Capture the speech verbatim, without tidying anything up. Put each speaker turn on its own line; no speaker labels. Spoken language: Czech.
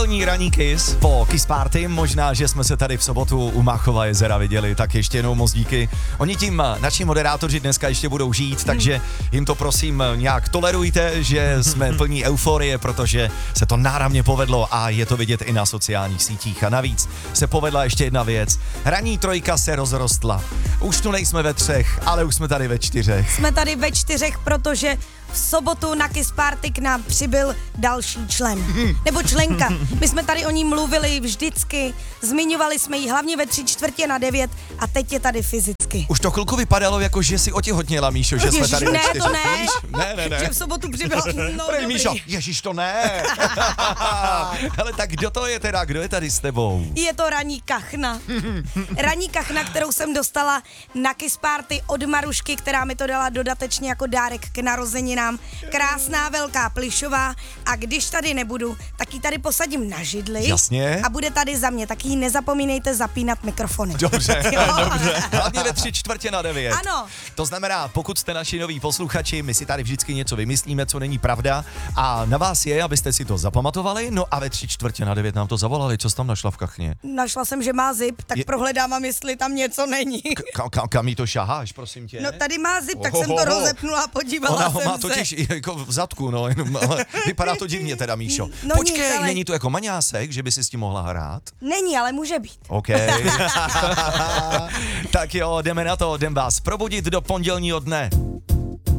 První ranní kiss po Kiss Party, možná, že jsme se tady v sobotu u Máchova jezera viděli, tak ještě jednou moc díky. Oni tím naši moderátoři dneska ještě budou žít, takže jim to prosím nějak tolerujte, že jsme plní euforie, protože se to náramně povedlo a je to vidět i na sociálních sítích. A navíc se povedla ještě jedna věc. Ranní trojka se rozrostla. Už tu nejsme ve třech, ale už jsme tady ve čtyřech.
Jsme tady ve čtyřech, protože v sobotu na Kiss Party k nám přibyl další člen. Nebo členka. My jsme tady o ní mluvili vždycky, zmiňovali jsme ji hlavně ve tři čtvrtě na devět a teď je tady fyzicky.
Už to chvilku vypadalo, jako že si otěhotněla, Míšo, že jsme
Ježiš,
tady
ne,
ve čtyřech.
to ne.
Ne, ne, ne.
Že v sobotu přibyla. No,
Prej, Míšo, ježiš, to ne. Ale tak kdo to je teda, kdo je tady s tebou?
Je to ranní kachna. Ranní kachna, kterou jsem dostala na Kiss Party od Marušky, která mi to dala dodatečně jako dárek k narozeninám. Krásná velká plišová a když tady nebudu, tak ji tady posadím na židli.
Jasně.
A bude tady za mě, tak ji nezapomínejte zapínat mikrofony.
Dobře, dobře. Hlavně ve tři čtvrtě na devět.
Ano.
To znamená, pokud jste naši noví posluchači, my si tady vždycky něco vymyslíme, co není pravda a na vás je, abyste si to zapamatovali, no a ve tři čtvrtě na devět nám to zavolali, co jsi tam našla v kachně?
Našla jsem, že má zip, tak
Je...
prohledávám, jestli tam něco není.
Ka- ka- kam jí to šaháš, prosím tě?
No tady má zip, tak
Ohoho.
jsem to rozepnula a podívala
Ona
jsem
ho má
se.
totiž i jako v zadku, no, jenom, ale vypadá to divně teda, Míšo.
No
Počkej,
nic, ale...
není to jako maňásek, že by si s tím mohla hrát?
Není, ale může být.
OK. Tak jo, jdeme na to, jdem vás probudit do pondělního dne.